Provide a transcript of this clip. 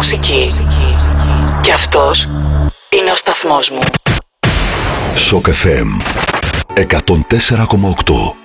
μουσική. Και αυτός είναι ο σταθμός μου. Shock FM 104,8.